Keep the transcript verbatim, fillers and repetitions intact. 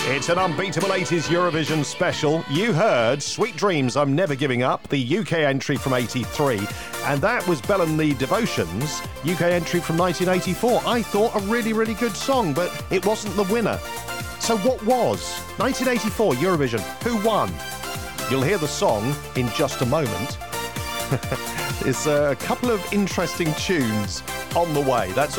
It's an unbeatable eighties Eurovision special. You heard Sweet Dreams, I'm Never Giving Up, the U K entry from eighty-three. And that was Bell and the Devotions, U K entry from nineteen eighty-four. I thought a really, really good song, but it wasn't the winner. So what was? nineteen eighty-four Eurovision. Who won? You'll hear the song in just a moment. There's a couple of interesting tunes on the way. That's